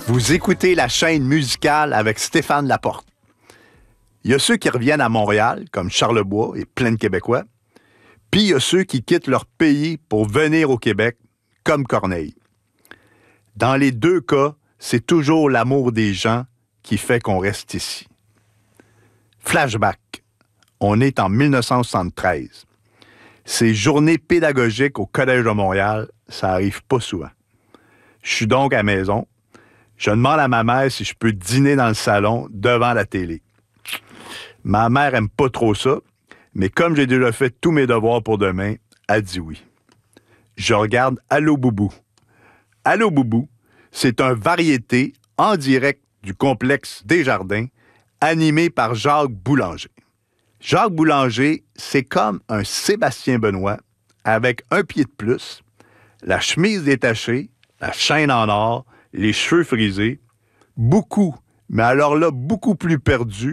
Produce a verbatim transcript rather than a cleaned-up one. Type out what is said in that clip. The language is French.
Vous écoutez la chaîne musicale avec Stéphane Laporte. Il y a ceux qui reviennent à Montréal, comme Charlebois et plein de Québécois, puis il y a ceux qui quittent leur pays pour venir au Québec, comme Corneille. Dans les deux cas, c'est toujours l'amour des gens qui fait qu'on reste ici. Flashback. On est en mille neuf cent soixante-treize. Ces journées pédagogiques au Collège de Montréal, ça arrive pas souvent. Je suis donc à la maison. Je demande à ma mère si je peux dîner dans le salon devant la télé. Ma mère aime pas trop ça, mais comme j'ai déjà fait tous mes devoirs pour demain, elle dit oui. Je regarde Allô Boubou. Allô Boubou, c'est un variété en direct du complexe Desjardins, animé par Jacques Boulanger. Jacques Boulanger, c'est comme un Sébastien Benoît avec un pied de plus, la chemise détachée, la chaîne en or, les cheveux frisés, beaucoup, mais alors là, beaucoup plus perdu